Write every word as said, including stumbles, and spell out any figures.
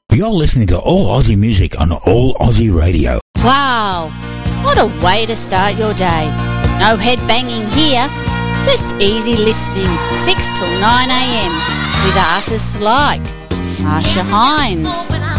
You're listening to All Aussie Music on All Aussie Radio. Wow, what a way to start your day. No head banging here, just easy listening, six till nine a.m. with artists like Marsha Hines,